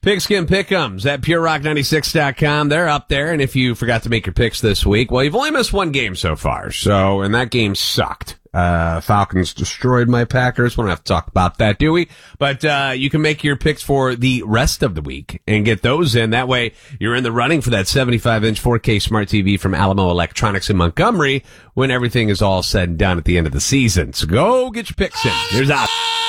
Pigskin Pick'ems at PureRock96.com. They're up there, and if you forgot to make your picks this week, well, you've only missed one game so far, and that game sucked. Falcons destroyed my Packers. We don't have to talk about that, do we? But you can make your picks for the rest of the week and get those in. That way, you're in the running for that 75-inch 4K smart TV from Alamo Electronics in Montgomery when everything is all said and done at the end of the season. So go get your picks in. Here's out.